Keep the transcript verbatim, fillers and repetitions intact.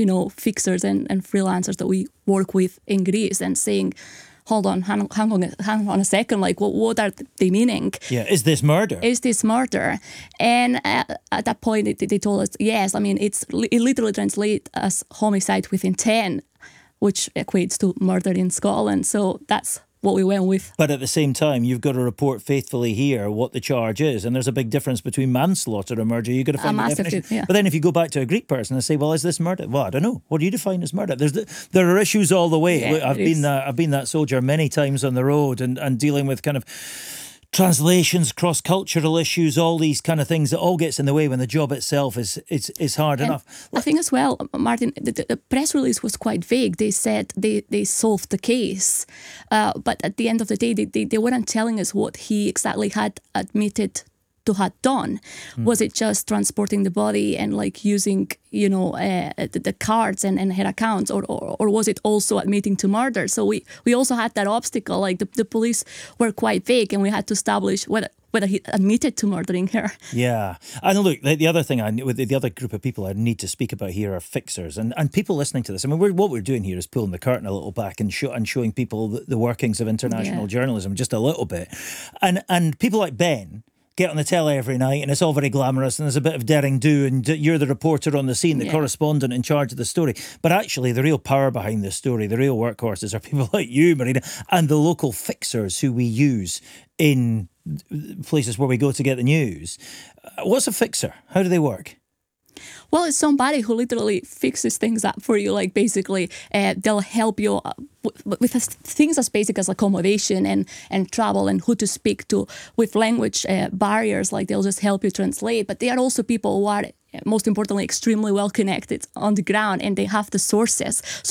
you know, fixers and, and freelancers that we work with in Greece and saying, hold on, hang, hang on, hang on a second, like what, what are they meaning? Yeah, is this murder? Is this murder? And uh, at that point, they, they told us, yes, I mean, it's it literally translates as homicide with intent, which equates to murder in Scotland. So that's what we went with. But at the same time, you've got to report faithfully here what the charge is. And there's a big difference between manslaughter and murder. You've got to find a the massive, definition. yeah. But then if you go back to a Greek person and say, well, is this murder? Well, I don't know. What do you define as murder? There's the, there are issues all the way. Yeah, I've been that, I've been that soldier many times on the road and, and dealing with kind of translations, cross-cultural issues, all these kind of things that all gets in the way when the job itself is is, is hard and enough. I think as well, Martin, the, the press release was quite vague. They said they, they solved the case. Uh, but at the end of the day, they, they, they weren't telling us what he exactly had admitted to had done. Mm. Was it just transporting the body and like using, you know, uh, the, the cards and, and her accounts, or, or or was it also admitting to murder? So we, we also had that obstacle. Like the, the police were quite vague, and we had to establish whether whether he admitted to murdering her. Yeah. And look, the, the other thing, I with the other group of people I need to speak about here are fixers. And and people listening to this, I mean, we're, what we're doing here is pulling the curtain a little back and, show, and showing people the, the workings of international yeah. journalism just a little bit. And And people like Ben get on the telly every night and it's all very glamorous and there's a bit of daring do and you're the reporter on the scene, the yeah. correspondent in charge of the story. But actually the real power behind this story, the real workhorses are people like you, Marina, and the local fixers who we use in places where we go to get the news. What's a fixer? How do they work? Well, it's somebody who literally fixes things up for you. Like basically, uh, they'll help you uh, with, with things as basic as accommodation and, and travel and who to speak to. With language uh, barriers, like they'll just help you translate. But they are also people who are, most importantly, extremely well connected on the ground, and they have the sources. So